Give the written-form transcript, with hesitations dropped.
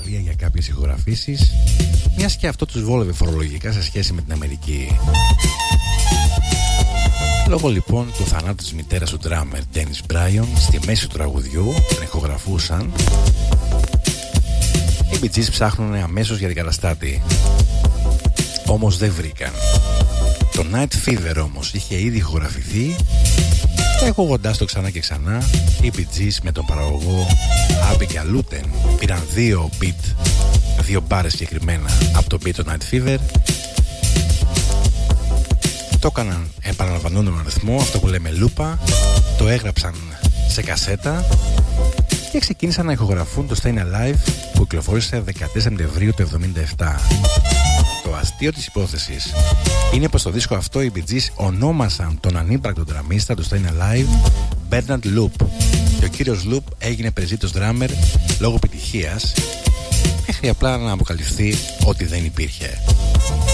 Αυστραλία για κάποιες ηχογραφήσεις, μιας και αυτό τους βόλευε φορολογικά σε σχέση με την Αμερική. Λόγω λοιπόν του θανάτου της μητέρας του ντράμερ Dennis Bryan, στη μέση του τραγουδιού την ηχογραφούσαν. Οι Bee Gees ψάχνουν αμέσως για την καταστάτη, όμως δεν βρήκαν. Το Night Fever όμως είχε ήδη ηχογραφηθεί. Έχοντας το ξανά και ξανά, οι Bee Gees με τον παραγωγό Abigail Lutten πήραν δύο μπάρες συγκεκριμένα από το beat του Night Fever. Το έκαναν επαναλαμβανόμενο ρυθμό, αυτό που λέμε λούπα, το έγραψαν σε κασέτα και ξεκίνησαν να ηχογραφούν το Stayin' Alive που κυκλοφόρησε 14 Σεπτεμβρίου του 1977. Το αστείο της υπόθεσης είναι πως στο δίσκο αυτό οι Bee Gees ονόμασαν τον ανύπαρκτο ντραμίστα του Stayin' Alive Bernard Loop και ο κύριος Loop έγινε περιζήτητος ντράμερ λόγω επιτυχίας, μέχρι απλά να αποκαλυφθεί ότι δεν υπήρχε.